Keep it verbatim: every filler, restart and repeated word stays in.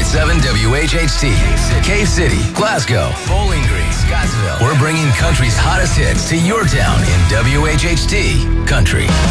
seven W H H T, Cave City, Glasgow, Bowling Green, Scottsville. We're bringing country's hottest hits to your town in W H H T Country.